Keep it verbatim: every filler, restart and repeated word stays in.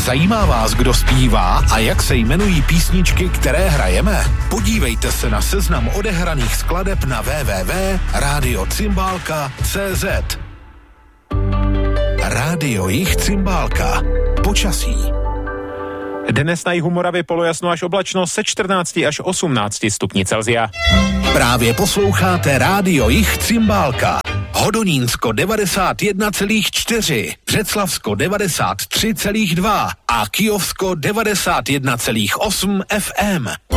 Zajímá vás, kdo zpívá a jak se jmenují písničky, které hrajeme? Podívejte se na seznam odehraných skladeb na w w w tečka radio cymbálka tečka c z. Rádio Jich Cymbálka. Počasí. Dnes na jihu Moravy polojasno až oblačno se čtrnácti až osmnácti stupni Celsia. Právě posloucháte Rádio Jich Cymbálka. Hodonínsko devadesát jedna celá čtyři, Břeclavsko devadesát tři celá dva a Kyjovsko devadesát jedna celá osm F M.